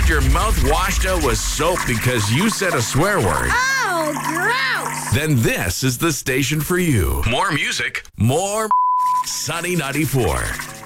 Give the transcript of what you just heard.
your mouth washed out with soap because you said a swear word? Oh, gross! Then this is the station for you. More music, more Sunny 94.